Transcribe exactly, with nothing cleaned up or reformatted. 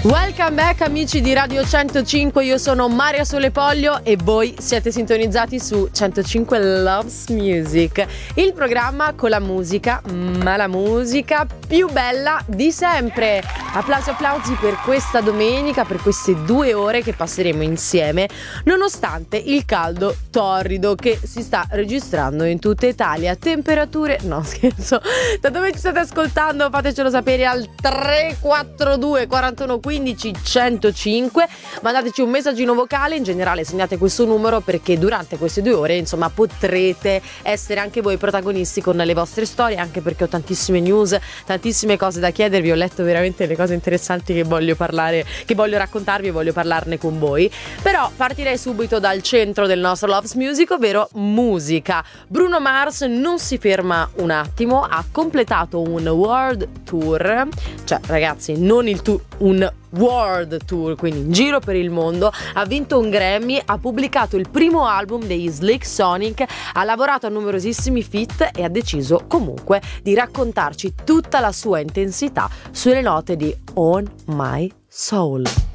Welcome back amici di Radio centocinque, io sono Maria Solepoglio e voi siete sintonizzati su centocinque Loves Music, il programma con la musica, ma la musica più bella di sempre. Applausi applausi per questa domenica, per queste due ore che passeremo insieme, nonostante il caldo torrido che si sta registrando in tutta Italia. Temperature, no scherzo, da dove ci state ascoltando fatecelo sapere al tre quattro due quarantuno quindici centocinque, mandateci un messaggino vocale, in generale segnate questo numero perché durante queste due ore insomma potrete essere anche voi protagonisti con le vostre storie, anche perché ho tantissime news, tantissime cose da chiedervi, ho letto veramente le cose interessanti che voglio parlare, che voglio raccontarvi e voglio parlarne con voi. Però partirei subito dal centro del nostro Loves Music, ovvero musica. Bruno Mars non si ferma un attimo, ha completato un world tour, cioè ragazzi non il tour, un world tour, quindi in giro per il mondo, ha vinto un Grammy, ha pubblicato il primo album dei Slick Sonic, ha lavorato a numerosissimi feat e ha deciso comunque di raccontarci tutta la sua intensità sulle note di On My Soul.